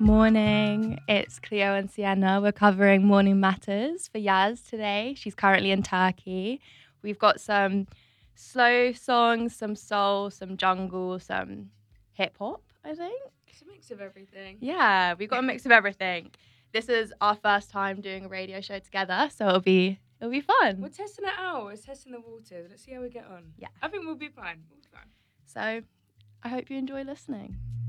Morning, it's Cleo and Sienna. We're covering Morning Matters for Yaz today. She's currently in Turkey. We've got some slow songs, some soul, some jungle, some hip hop, I think. It's a mix of everything. Yeah, we've got a mix of everything. This is our first time doing a radio show together, so it'll be fun. We're testing it out. We're testing the waters. Let's see how we get on. Yeah. I think we'll be fine. So I hope you enjoy listening.